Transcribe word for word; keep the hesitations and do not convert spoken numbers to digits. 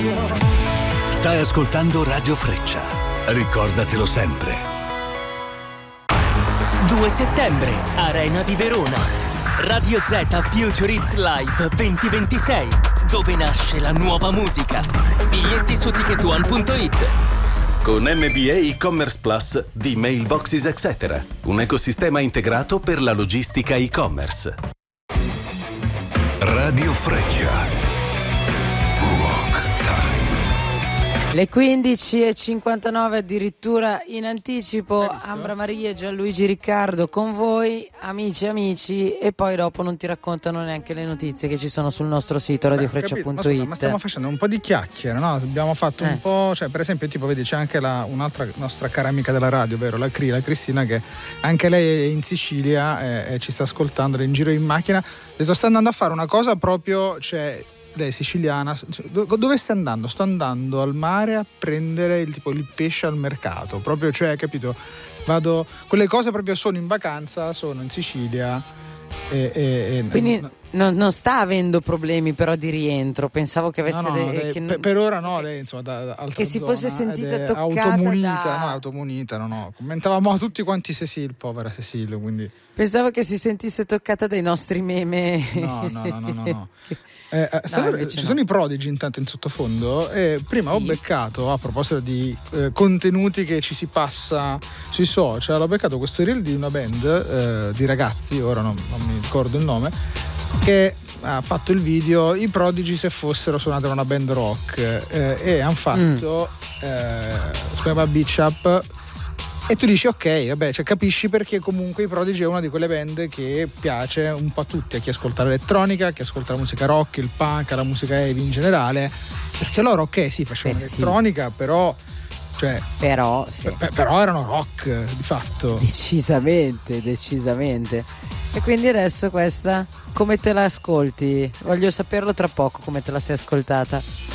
Stai ascoltando Radio Freccia. Ricordatelo sempre. due settembre, Arena di Verona. Radio Z Future Hits Live duemilaventisei, dove nasce la nuova musica. Biglietti su ticket one punto it. Con M B A e-commerce plus di Mailboxes et cetera. Un ecosistema integrato per la logistica e-commerce. Radio Freccia. Le quindici e cinquantanove addirittura in anticipo. Ambra Maria e Gianluigi Riccardo con voi, amici e amici, e poi dopo non ti raccontano neanche le notizie che ci sono sul nostro sito radiofreccia punto it. Ma, ma stiamo facendo un po' di chiacchiere, no? Abbiamo fatto eh. un po', cioè per esempio tipo vedi c'è anche la, un'altra nostra cara amica della radio, vero? La Cri, la Cristina, che anche lei è in Sicilia e, e ci sta ascoltando, è in giro in macchina. Le sto andando a fare una cosa proprio, cioè lei è siciliana. Dove stai andando? Sto andando al mare a prendere il, tipo, il pesce al mercato. Proprio, cioè, capito? Vado. Quelle cose proprio sono in vacanza, sono in Sicilia. E, e, e Quindi no, non, non sta avendo problemi però di rientro. Pensavo che avesse no, no, de- lei, che per, per ora no, lei insomma da, da altra che si zona, fosse sentita ed è toccata automunita, da... no, automunita, no, no. Commentavamo tutti quanti Cecil, povera Cecil, quindi Pensavo che si sentisse toccata dai nostri meme. No, no, no, no, no, no. Eh, eh, No, no, ci no. sono i Prodigy intanto in sottofondo e prima Sì. ho beccato, a proposito di eh, contenuti che ci si passa sui social, ho beccato questo reel di una band eh, di ragazzi, ora non, non mi ricordo il nome, che ha fatto il video i Prodigy se fossero suonati da una band rock eh, e hanno fatto mm. eh, si chiama Beach Up. E tu dici ok, vabbè, cioè capisci perché comunque i Prodigy è una di quelle band che piace un po' a tutti, a chi ascolta l'elettronica, a chi ascolta la musica rock, il punk, la musica heavy in generale, perché loro ok sì facevano Eh, sì. elettronica, però cioè Però, sì. per- però erano rock di fatto. Decisamente, decisamente. E quindi adesso questa, come te la ascolti? Voglio saperlo tra poco, come te la sei ascoltata.